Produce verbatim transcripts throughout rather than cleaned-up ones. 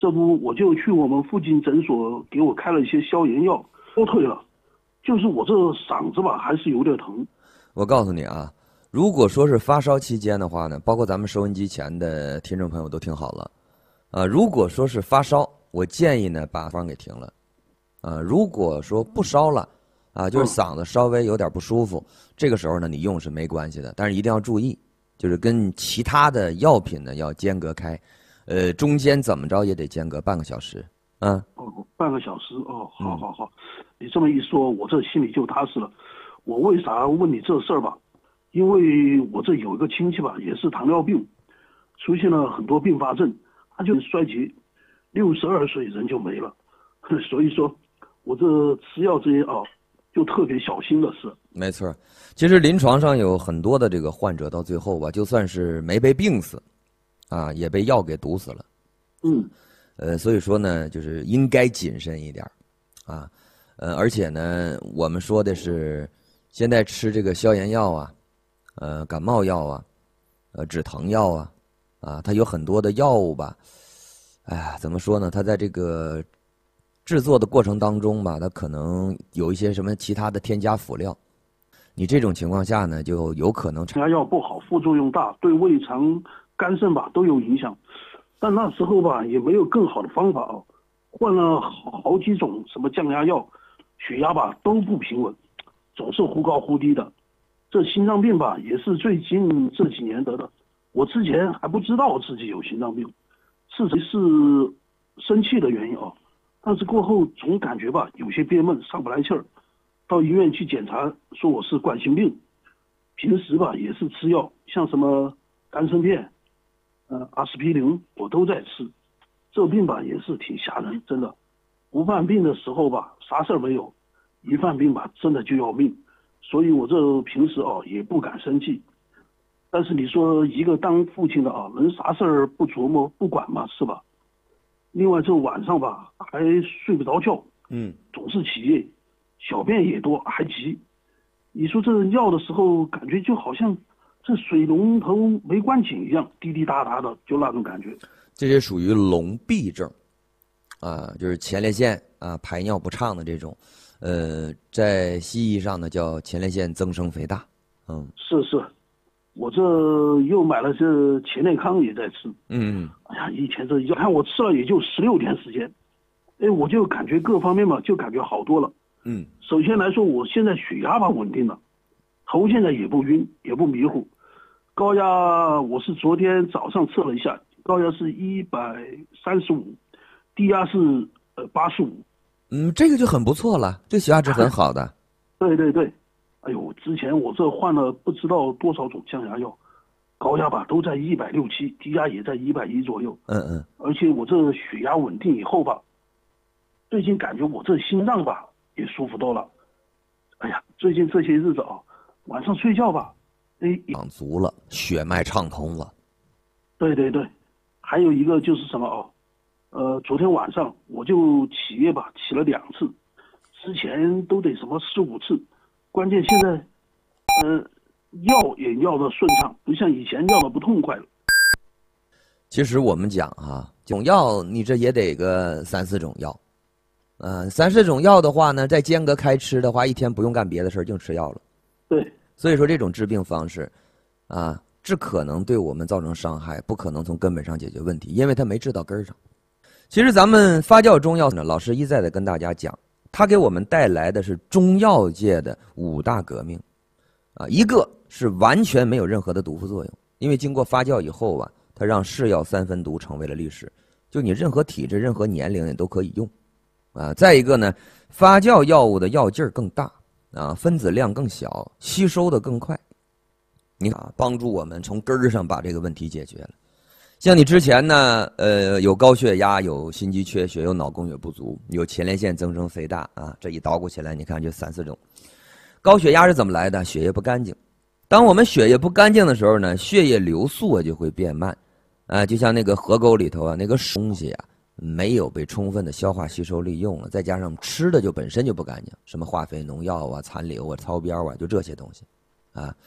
这不我就去我们附近诊所给我开了一些消炎药，都退了，就是我这嗓子吧还是有点疼。 我告诉你啊，如果说是发烧期间的话呢，包括咱们收音机前的听众朋友都听好了，啊，如果说是发烧，我建议呢把方给停了，啊，如果说不烧了，啊，就是嗓子稍微有点不舒服，这个时候呢你用是没关系的，但是一定要注意，就是跟其他的药品呢要间隔开，呃，中间怎么着也得间隔半个小时，啊。 哦，半个小时哦，好好好，嗯、你这么一说，我这心里就踏实了。我为啥问你这事儿吧？因为我这有一个亲戚吧，也是糖尿病，出现了很多并发症，他就衰竭，六十二岁人就没了。所以说，我这吃药这些啊，就特别小心的是。 没错，其实临床上有很多的这个患者到最后吧，就算是没被病死，啊，也被药给毒死了。 嗯。 呃，所以说呢，就是应该谨慎一点，啊，呃，而且呢，我们说的是，现在吃这个消炎药啊，呃，感冒药啊，呃，止疼药啊，啊，它有很多的药物吧，哎呀，怎么说呢？它在这个制作的过程当中吧，它可能有一些什么其他的添加辅料，你这种情况下呢，就有可能降压药不好，副作用大，对胃肠、肝肾吧都有影响。但那时候吧也没有更好的方法哦，换了好好几种什么降压药，血压吧都不平稳，总是忽高忽低的。这心脏病吧也是最近这几年得的，我之前还不知道自己有心脏病，是是生气的原因哦，但是过后总感觉吧有些憋闷，上不来气儿，到医院去检查说我是冠心病，平时吧也是吃药，像什么丹参片。呃，阿司匹林我都在吃，这病吧也是挺吓人，真的。不犯病的时候吧，啥事儿没有；一犯病吧，真的就要命。所以我这平时啊也不敢生气。但是你说一个当父亲的啊，能啥事儿不琢磨不管吗？是吧？另外这晚上吧还睡不着觉， 嗯， 总是起夜，小便也多，还急。你说这尿的时候，感觉就好像这水龙头没关紧一样，滴滴答答的，就那种感觉。 这些属于笼闭症，啊，就是前列腺啊排尿不畅的这种，呃，在西医上呢叫前列腺增生肥大。嗯， 是是，我这又买了这前列康也在吃。 嗯， 哎呀，以前这药看我吃了也就十六天时间，哎，我就感觉各方面嘛就感觉好多了。 嗯， 首先来说，我现在血压吧稳定了。头现在也不晕，也不迷糊，高压我是昨天早上测了一下，高压是一百三十五，低压是呃八十五。 嗯，这个就很不错了，这血压值很好的。 对对对，哎呦，之前我这换了不知道多少种降压药，高压吧都在一百六七，低压也在一百一左右。 嗯嗯， 而且我这血压稳定以后吧，最近感觉我这心脏吧也舒服多了。哎呀，最近这些日子啊。晚上睡觉吧，哎， 养足了，血脉畅通了。 对对对，还有一个就是什么哦，呃，昨天晚上我就起夜吧，起了两次，之前都得什么四五次，关键现在，呃，药也药的顺畅，不像以前药的不痛快了。 其实我们讲啊，种药你这也得个三四种药，呃，三四种药的话呢，再间隔开吃的话，一天不用干别的事儿，净吃药了。 对， 所以说这种治病方式，啊，只可能对我们造成伤害，不可能从根本上解决问题，因为它没治到根儿上。其实咱们发酵中药呢，老师一再的跟大家讲，它给我们带来的是中药界的五大革命，啊，一个是完全没有任何的毒副作用，因为经过发酵以后啊，它让是药三分毒成为了历史，就你任何体质、任何年龄你都可以用，啊，再一个呢，发酵药物的药劲儿更大。啊，分子量更小，吸收的更快，你啊，帮助我们从根儿上把这个问题解决了。像你之前呢，呃，有高血压，有心肌缺血，有脑供血不足，有前列腺增生肥大啊，这一捣鼓起来，你看就三四种。高血压是怎么来的？血液不干净。当我们血液不干净的时候呢，血液流速啊就会变慢，啊，就像那个河沟里头啊，那个东西啊。没有被充分的消化吸收利用了，再加上吃的就本身就不干净，什么化肥、农药啊、残留啊、超标啊，就这些东西，啊，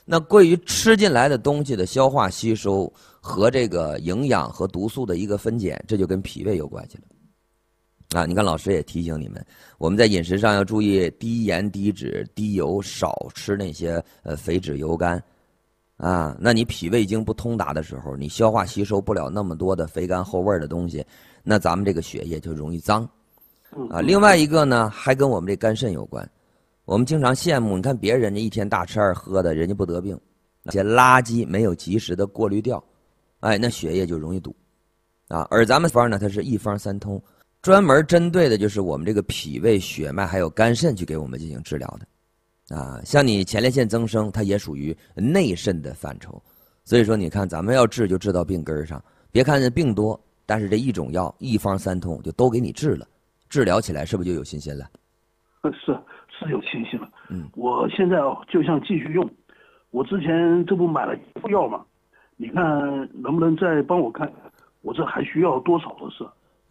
那关于吃进来的东西的消化吸收和这个营养和毒素的一个分拣，这就跟脾胃有关系了。啊，你看老师也提醒你们，我们在饮食上要注意低盐、低脂、低油，少吃那些呃肥脂油干。啊，那你脾胃经不通达的时候，你消化吸收不了那么多的肥甘厚味的东西，那咱们这个血液就容易脏。啊，另外一个呢，还跟我们这肝肾有关。我们经常羡慕，你看别人家一天大吃二喝的，人家不得病，那些垃圾没有及时的过滤掉，哎，那血液就容易堵。啊，而咱们方呢，它是一方三通，专门针对的就是我们这个脾胃、血脉还有肝肾去给我们进行治疗的。啊，像你前列腺增生，它也属于内肾的范畴。所以说，你看咱们要治就治到病根上，别看这病多，但是这一种药一方三通就都给你治了，治疗起来是不是就有信心了？ 是是有信心了。 嗯， 我现在哦就想继续用。我之前这不买了一副药嘛，你看能不能再帮我看，我这还需要多少的是？